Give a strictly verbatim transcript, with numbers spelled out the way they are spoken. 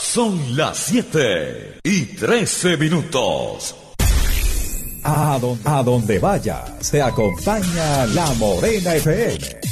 Son las siete y trece minutos. A donde, a donde vaya, se acompaña La Morena F M.